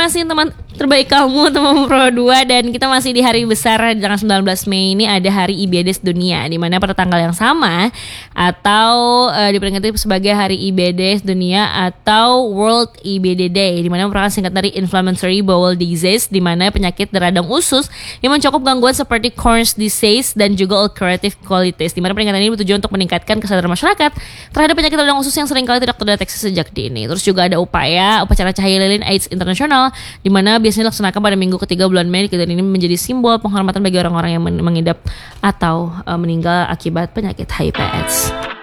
masih teman terbaik kamu, teman Pro 2, dan kita masih di hari besar di tanggal 19 Mei ini ada Hari IBD Dunia, di mana pada tanggal yang sama atau diperingati sebagai Hari IBD Dunia atau World IBD Day, di mana merupakan singkat dari Inflammatory Bowel Disease, di mana penyakit radang usus yang mencakup gangguan seperti Crohn's disease dan juga ulcerative colitis, di mana peringatan ini bertujuan untuk meningkatkan kesadaran masyarakat terhadap penyakit radang usus yang seringkali tidak terdeteksi sejak dini. Terus juga ada upacara cahaya lilin AIDS Internasional, di mana biasanya dilaksanakan pada minggu ketiga bulan Mei, dan ini menjadi simbol penghormatan bagi orang-orang yang mengidap atau meninggal akibat penyakit HIV/AIDS.